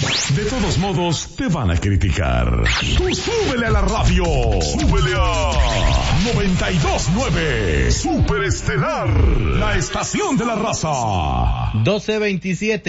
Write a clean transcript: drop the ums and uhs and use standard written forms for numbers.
De todos modos, te van a criticar. Tú súbele a la radio. Súbele a 92.9. Superestelar. La estación de la raza. 12:27.